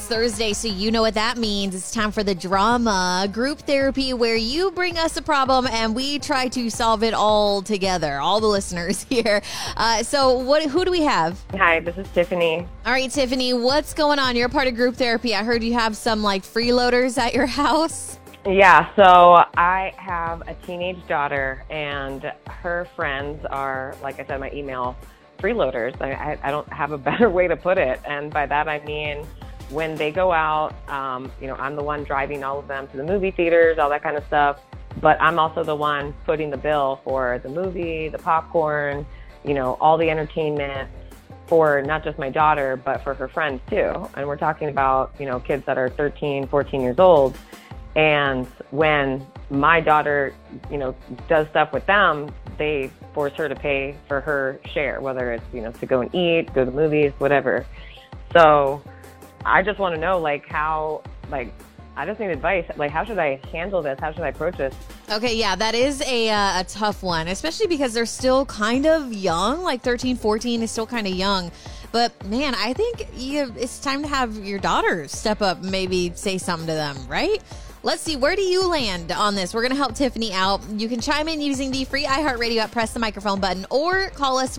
It's Thursday, so you know what that means. It's time for the drama group therapy, where you bring us a problem and we try to solve it all together, all the listeners here. Who do we have? Hi, this is Tiffany. All right, Tiffany, what's going on? You're part of group therapy. I heard you have some freeloaders at your house. Yeah, so I have a teenage daughter, and her friends are, like I said in my email, freeloaders. I don't have a better way to put it. And by that I mean when they go out, I'm the one driving all of them to the movie theaters, all that kind of stuff. But I'm also the one footing the bill for the movie, the popcorn, all the entertainment for not just my daughter, but for her friends too. And we're talking about, kids that are 13, 14 years old. And when my daughter, does stuff with them, they force her to pay for her share, whether it's, to go and eat, go to the movies, whatever. So I just want to know, I just need advice. How should I handle this? How should I approach this? Okay, yeah, that is a tough one, especially because they're still kind of young. 13, 14 is still kind of young. But, man, I think it's time to have your daughter step up, maybe say something to them, right? Let's see, where do you land on this? We're going to help Tiffany out. You can chime in using the free iHeartRadio app, press the microphone button, or call us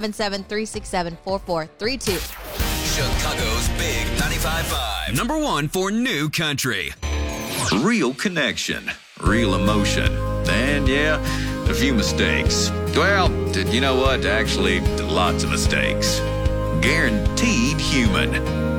1-877-367-4432. Chicago's Big 95.5. Number one for new country. Real connection, real emotion, and a few mistakes. Well, you know what? Actually, lots of mistakes. Guaranteed human.